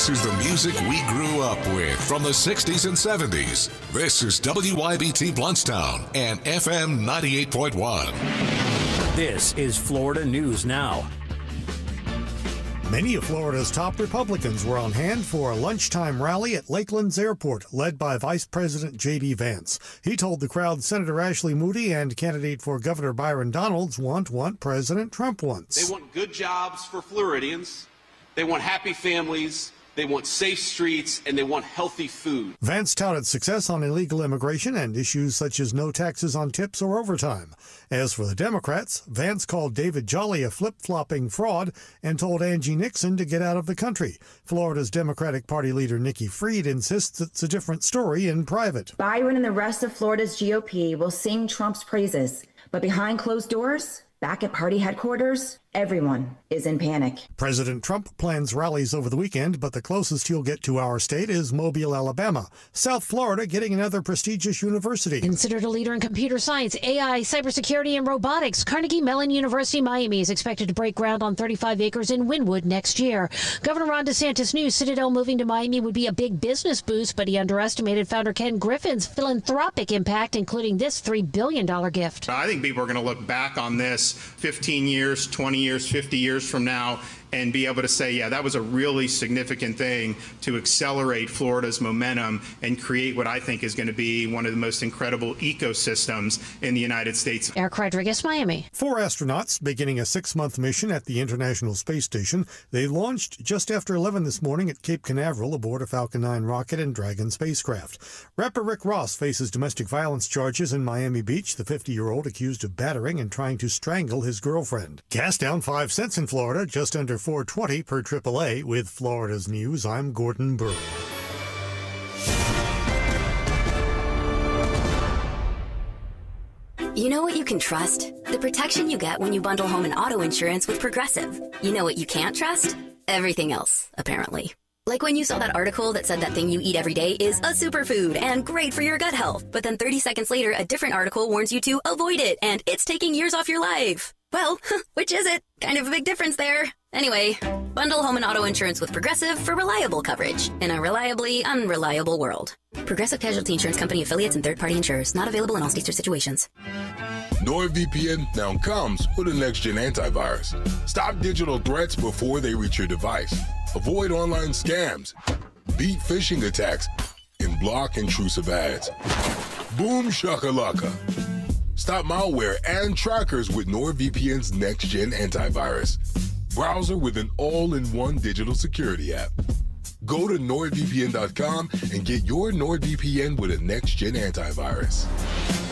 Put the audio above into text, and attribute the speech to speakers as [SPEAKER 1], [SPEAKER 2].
[SPEAKER 1] This is the music we grew up with from the 60s and 70s. This is WYBT Blountstown and FM 98.1.
[SPEAKER 2] This is Florida News Now.
[SPEAKER 3] Many of Florida's top Republicans were on hand for a lunchtime rally at Lakeland's airport, led by Vice President J.D. Vance. He told the crowd Senator Ashley Moody and candidate for Governor Byron Donalds want what President Trump wants.
[SPEAKER 4] They want good jobs for Floridians. They want happy families. They want safe streets, and they want healthy food.
[SPEAKER 3] Vance touted success on illegal immigration and issues such as no taxes on tips or overtime. As for the Democrats, Vance called David Jolly a flip-flopping fraud and told Angie Nixon to get out of the country. Florida's Democratic Party leader Nikki Fried insists it's a different story in private.
[SPEAKER 5] Byron and the rest of Florida's GOP will sing Trump's praises, but behind closed doors, back at party headquarters, everyone is in panic.
[SPEAKER 3] President Trump plans rallies over the weekend, but the closest he'll get to our state is Mobile, Alabama. South Florida getting another prestigious university.
[SPEAKER 6] Considered a leader in computer science, AI, cybersecurity, and robotics, Carnegie Mellon University Miami is expected to break ground on 35 acres in Wynwood next year. Governor Ron DeSantis knew Citadel moving to Miami would be a big business boost, but he underestimated founder Ken Griffin's philanthropic impact, including this $3 billion gift.
[SPEAKER 7] I think people are going to look back on this 15 years, 20 years, 50 years from now and be able to say, yeah, that was a really significant thing to accelerate Florida's momentum and create what I think is going to be one of the most incredible ecosystems in the United States.
[SPEAKER 6] Eric Rodriguez, Miami.
[SPEAKER 3] 4 astronauts beginning a 6-month mission at the International Space Station. They launched just after 11 this morning at Cape Canaveral aboard a Falcon 9 rocket and Dragon spacecraft. Rapper Rick Ross faces domestic violence charges in Miami Beach, the 50-year-old accused of battering and trying to strangle his girlfriend. Gas down 5 cents in Florida, just under $4.20 per AAA. With Florida's News, I'm Gordon Burr.
[SPEAKER 8] You know what you can trust? The protection you get when you bundle home and auto insurance with Progressive. You know what you can't trust? Everything else, apparently. Like when you saw that article that said that thing you eat every day is a superfood and great for your gut health, but then 30 seconds later, a different article warns you to avoid it and it's taking years off your life. Well, which is it? Kind of a big difference there. Anyway, bundle home and auto insurance with Progressive for reliable coverage in a reliably unreliable world. Progressive Casualty Insurance Company affiliates and third-party insurers. Not available in all states or situations.
[SPEAKER 9] NordVPN now comes with a next-gen antivirus. Stop digital threats before they reach your device. Avoid online scams, beat phishing attacks, and block intrusive ads. Boom shakalaka. Stop malware and trackers with NordVPN's next-gen antivirus. Browser with an all-in-one digital security app. Go to NordVPN.com and get your NordVPN with a next-gen antivirus.